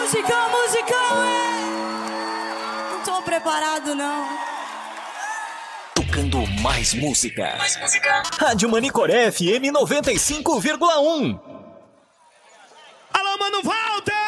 Musicão, Não tô preparado, não. Tocando mais música. Rádio Manicoré FM 95,1. Alô, Mano Walter!